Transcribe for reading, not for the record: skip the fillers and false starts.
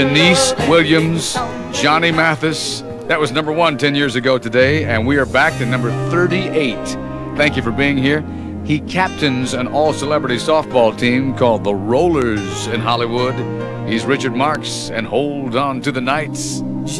Denise Williams, Johnny Mathis. That was number 1 10 years ago today, and we are back to number 38. Thank you for being here. He captains an all-celebrity softball team called the Rollers in Hollywood. He's Richard Marx, and hold on to the Knights.